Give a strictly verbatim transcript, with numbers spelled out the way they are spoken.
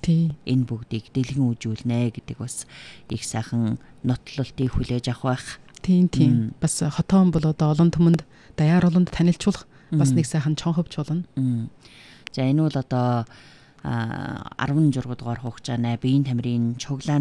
Энэ бүгдийг дэлгэн үжүүлнэ гэдэг бас их сайхан нотлолтыг хүлээж авах байх. Тийм тийм. Бас хотоон бол одоо олон түмэнд даяар олонд танилцуулах бас нэг сайхан чонховч болно. За энэ бол одоо арван зураг дугаар хугацааны биеийн тамирын чуглаан